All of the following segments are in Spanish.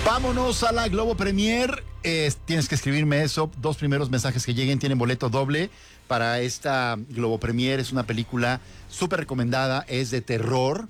Vámonos a la Globo Premier. Tienes que escribirme eso. 2 primeros mensajes que lleguen tienen boleto doble para esta Globo Premier. Es una película súper recomendada. Es de terror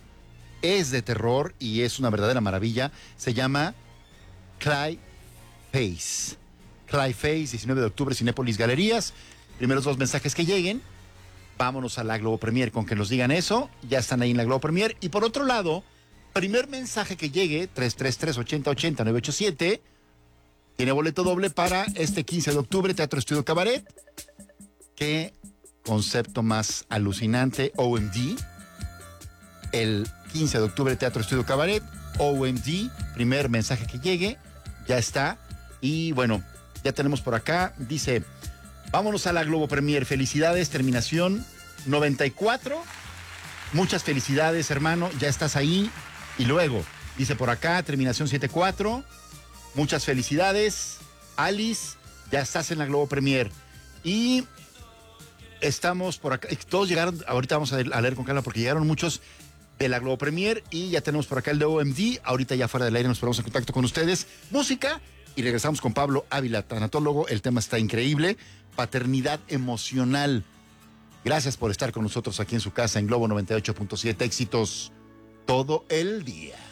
y es una verdadera maravilla. Se llama Cry Face. Cry Face, 19 de octubre, Cinépolis Galerías. Primeros 2 mensajes que lleguen. Vámonos a la Globo Premier con que nos digan eso. Ya están ahí en la Globo Premier. Y por otro lado, primer mensaje que llegue, 333-8080-987, tiene boleto doble para este 15 de octubre, Teatro Estudio Cabaret. Qué concepto más alucinante, OMD. El 15 de octubre, Teatro Estudio Cabaret, OMD, primer mensaje que llegue, ya está. Y bueno, ya tenemos por acá, dice, vámonos a la Globo Premier, felicidades, terminación 94. Muchas felicidades, hermano, ya estás ahí. Y luego, dice por acá, terminación 74. Muchas felicidades, Alice, ya estás en la Globo Premier. Y estamos por acá, todos llegaron, ahorita vamos a leer con calma porque llegaron muchos de la Globo Premier y ya tenemos por acá el de OMD. Ahorita ya fuera del aire nos ponemos en contacto con ustedes. Música y regresamos con Pablo Ávila, tanatólogo. El tema está increíble, paternidad emocional. Gracias por estar con nosotros aquí en su casa en Globo 98.7, éxitos todo el día.